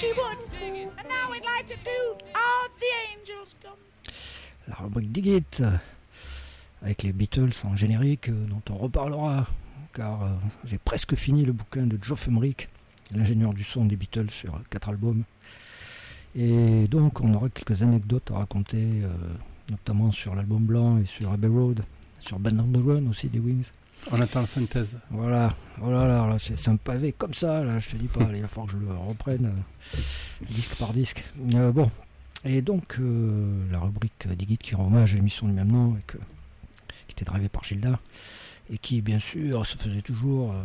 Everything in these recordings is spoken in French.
she would. And now we'd like to do All the Angels Come. La rubrique Dig It, avec les Beatles en générique, dont on reparlera, car j'ai presque fini le bouquin de Geoff Emerick, l'ingénieur du son des Beatles sur 4 albums. Et donc on aura quelques anecdotes à raconter, notamment sur l'album blanc et sur Abbey Road, sur Band on the Run aussi des Wings. On attend la synthèse. Voilà, là, c'est un pavé comme ça, là, je te dis pas, il va falloir que je le reprenne disque par disque. Bon, et donc la rubrique Dig It qui rend hommage à l'émission du même nom, qui était drivée par Gilda, et qui bien sûr se faisait toujours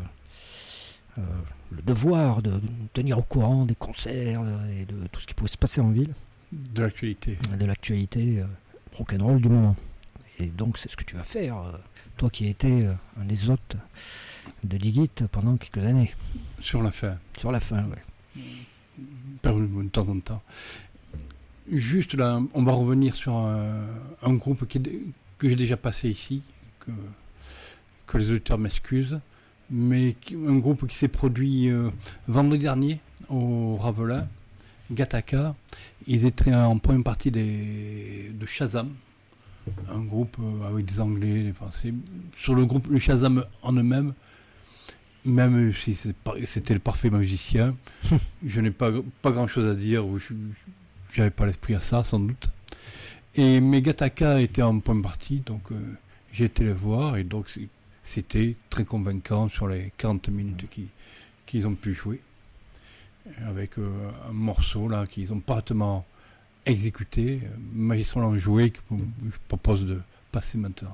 le devoir de tenir au courant des concerts et de tout ce qui pouvait se passer en ville. De l'actualité. De l'actualité rock'n'roll du moment. Et donc c'est ce que tu vas faire, toi qui as été un des hôtes de Dig It pendant quelques années. Sur la fin. Sur la fin, oui. De temps en temps. Juste là, on va revenir sur un groupe que j'ai déjà passé ici, que les auditeurs m'excusent, mais un groupe qui s'est produit vendredi dernier au Ravelin, Gattaca. Ils étaient en première partie de Shazam, un groupe avec des Anglais, des Français. Sur le groupe, le Shazam en eux-mêmes, même si c'était le parfait magicien, je n'ai pas grand-chose à dire, je n'avais pas l'esprit à ça, sans doute. Mais Gattaca était en première partie, donc j'ai été les voir, et donc c'était très convaincant sur les 40 minutes qu'ils ont pu jouer, avec un morceau là qu'ils ont parfaitement exécuté, magistralement joué, que je propose de passer maintenant.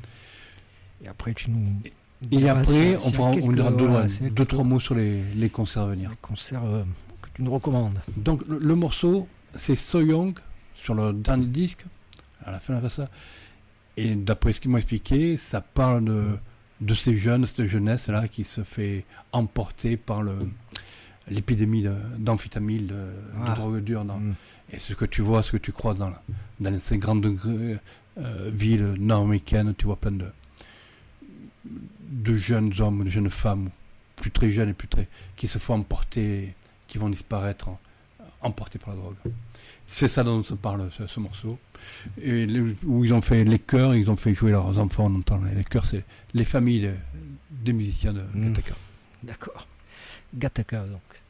Et après tu nous... Et après, on dira deux, trois mots sur les concerts à venir. Les concerts que tu nous recommandes. Donc le morceau, c'est So Young, sur le dernier disque, à la fin de ça. Et d'après ce qu'ils m'ont expliqué, ça parle de ces jeunes, cette jeunesse-là qui se fait emporter par l'épidémie d'amphétamine, de drogue dure. Et ce que tu vois, ce que tu crois dans ces grandes villes nord-américaines, tu vois plein de jeunes hommes, de jeunes femmes, plus très jeunes et plus très, qui se font emporter, qui vont disparaître, emportés par la drogue. C'est ça dont on parle, ce morceau. Et où ils ont fait les chœurs, ils ont fait jouer leurs enfants, on entend les chœurs, c'est les familles des musiciens de Gattaca. D'accord. Gattaca, donc.